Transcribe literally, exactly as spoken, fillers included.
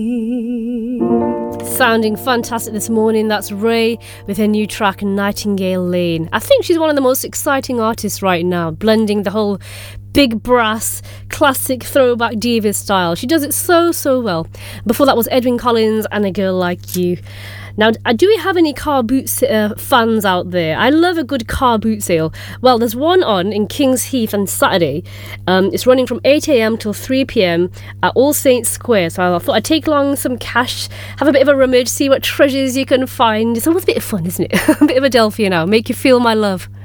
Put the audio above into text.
Sounding fantastic this morning. That's Ray with her new track Nightingale Lane. I think she's one of the most exciting artists right now, blending the whole big brass, classic throwback diva style. She does it so, so well. Before that was Edwyn Collins and A Girl Like You. Now, do we have any car boot uh, fans out there? I love a good car boot sale. Well, there's one on in Kings Heath on Saturday. Um, it's running from eight a.m. till three p.m. at All Saints Square. So I thought I'd take along some cash, have a bit of a rummage, see what treasures you can find. It's always a bit of fun, isn't it? A bit of Adelphia now. Make you feel my love.